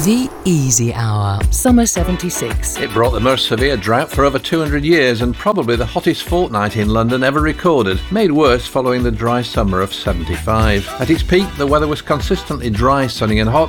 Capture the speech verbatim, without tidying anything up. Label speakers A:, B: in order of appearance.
A: The Easy Hour, Summer seventy-six.
B: It brought the most severe drought for over two hundred years and probably the hottest fortnight in London ever recorded, made worse following the dry summer of seventy-five. At its peak, the weather was consistently dry, sunny and hot,